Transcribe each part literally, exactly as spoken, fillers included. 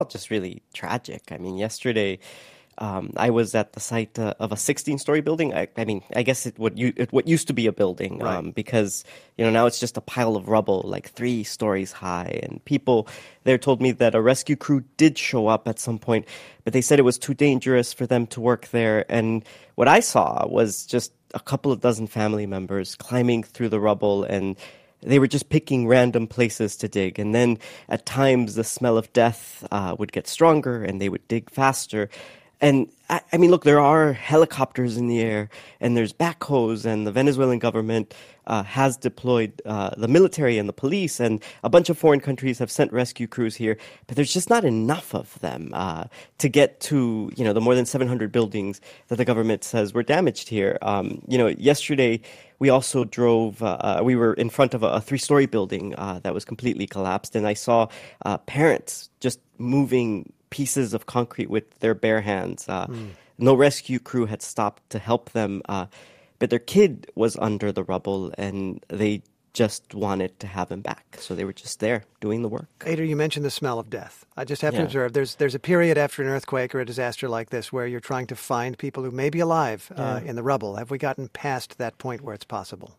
Just really tragic. I mean, yesterday um, I was at the site uh, of a sixteen-story building. I, I mean, I guess it what you it, what used to be a building, Right. um, because you know now it's just a pile of rubble, like three stories high. And people there told me that a rescue crew did show up at some point, but they said it was too dangerous for them to work there. And what I saw was just a couple of dozen family members climbing through the rubble, and they were just picking random places to dig. And then at times the smell of death uh, would get stronger and they would dig faster. And I, I mean, look, there are helicopters in the air and there's backhoes, and the Venezuelan government uh, has deployed uh, the military and the police, and a bunch of foreign countries have sent rescue crews here. But there's just not enough of them uh, to get to, you know, the more than seven hundred buildings that the government says were damaged here. Um, you know, yesterday we also drove, uh, we were in front of a, a three-story building uh, that was completely collapsed, and I saw uh, parents just moving pieces of concrete with their bare hands. Uh, mm. No rescue crew had stopped to help them, uh, but their kid was under the rubble, and they just wanted to have him back. So they were just there doing the work. Ader, you mentioned the smell of death. I just have Yeah. to observe there's there's a period after an earthquake or a disaster like this where you're trying to find people who may be alive uh, Yeah. in the rubble. Have we gotten past that point where it's possible?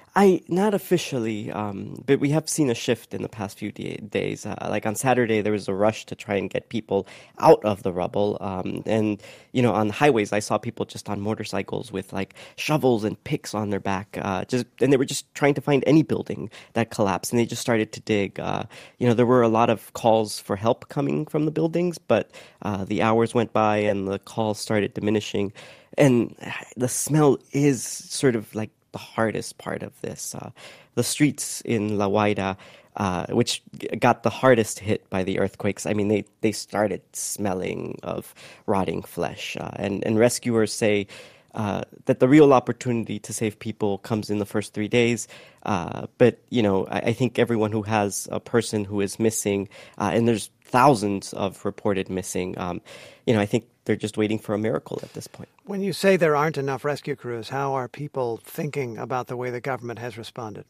I not officially, um, but we have seen a shift in the past few da- days. Uh, like on Saturday, there was a rush to try and get people out of the rubble. Um, and you know, on highways, I saw people just on motorcycles with like shovels and picks on their back. Uh, just and they were just trying to find any building that collapsed, and they just started to dig. Uh, you know, there were a lot of calls for help coming from the buildings, but uh, the hours went by and the calls started diminishing, and the smell is sort of like the hardest part of this. Uh, the streets in La Guaira, uh, which g- got the hardest hit by the earthquakes, I mean, they, they started smelling of rotting flesh. Uh, and, and rescuers say uh, that the real opportunity to save people comes in the first three days. Uh, but, you know, I, I think everyone who has a person who is missing, uh, and there's thousands of reported missing, um, you know, I think they're just waiting for a miracle at this point. When you say there aren't enough rescue crews, how are people thinking about the way the government has responded?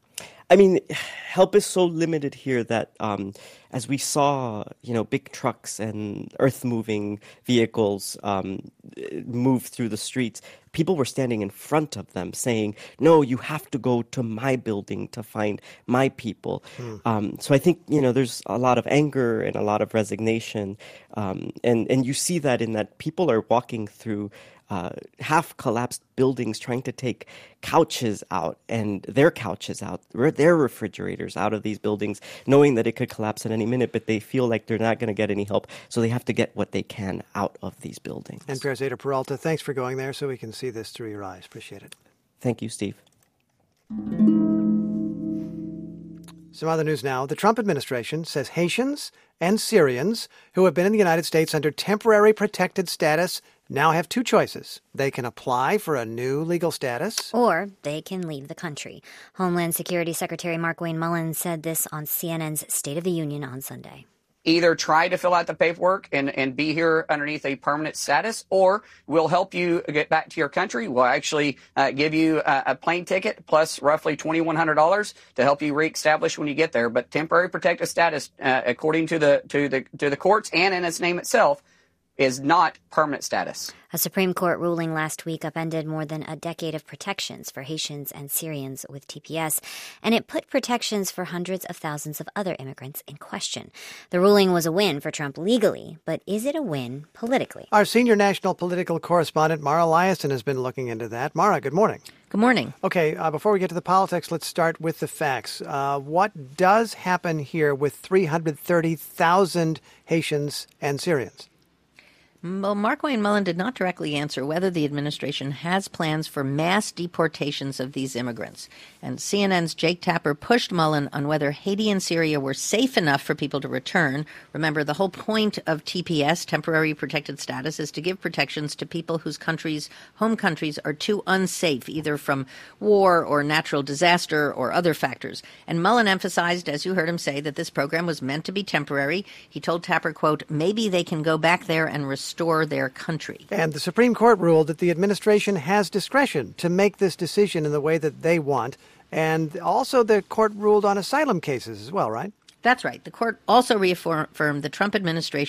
I mean, help is so limited here that um, as we saw, you know, big trucks and earth-moving vehicles um, move through the streets, people were standing in front of them saying, no, you have to go to my building to find my people. Hmm. Um, so I think, you know, there's a lot of anger and a lot of resignation. Um, and, and you see that in that people are walking through Uh, half-collapsed buildings trying to take couches out and their couches out, their refrigerators out of these buildings, knowing that it could collapse at any minute, but they feel like they're not going to get any help, so they have to get what they can out of these buildings. N P R's Ader Peralta, thanks for going there so we can see this through your eyes. Appreciate it. Thank you, Steve. Some other news now. The Trump administration says Haitians and Syrians who have been in the United States under temporary protected status now have two choices. They can apply for a new legal status, or they can leave the country. Homeland Security Secretary Markwayne Mullin said this on C N N's State of the Union on Sunday. Either try to fill out the paperwork and, and be here underneath a permanent status, or we'll help you get back to your country. We'll actually uh, give you a, a plane ticket plus roughly twenty-one hundred dollars to help you reestablish when you get there. But temporary protected status, uh, according to the to the to the courts and in its name itself, is not permanent status. A Supreme Court ruling last week upended more than a decade of protections for Haitians and Syrians with T P S, and it put protections for hundreds of thousands of other immigrants in question. The ruling was a win for Trump legally, but is it a win politically? Our senior national political correspondent, Mara Liasson, has been looking into that. Mara, good morning. Good morning. Okay, uh, before we get to the politics, let's start with the facts. Uh, what does happen here with three hundred thirty thousand Haitians and Syrians? Well, Markwayne Mullin did not directly answer whether the administration has plans for mass deportations of these immigrants. And C N N's Jake Tapper pushed Mullin on whether Haiti and Syria were safe enough for people to return. Remember, the whole point of T P S, temporary protected status, is to give protections to people whose countries, home countries, are too unsafe, either from war or natural disaster or other factors. And Mullin emphasized, as you heard him say, that this program was meant to be temporary. He told Tapper, quote, maybe they can go back there and restore restore their country. And the Supreme Court ruled that the administration has discretion to make this decision in the way that they want. And also the court ruled on asylum cases as well, right? That's right. The court also reaffirmed the Trump administration